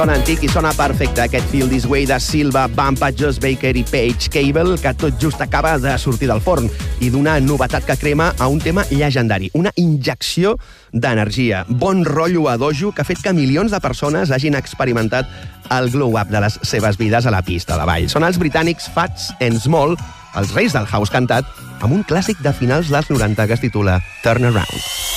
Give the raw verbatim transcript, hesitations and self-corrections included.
Sona antic i sona perfecte aquest Feel This Way de Silva, Bumpa, Just Baker i Page Cable, que tot just acaba de sortir del forn i d'una novetat que crema a un tema llegendari, una injecció d'energia, bon rotllo a dojo que ha fet que milions de persones hagin experimentat el glow-up de les seves vides a la pista de ball. Són els britànics Fats and Small, els reis del house cantat, amb un clàssic de finals dels noranta que es titula Turn Around.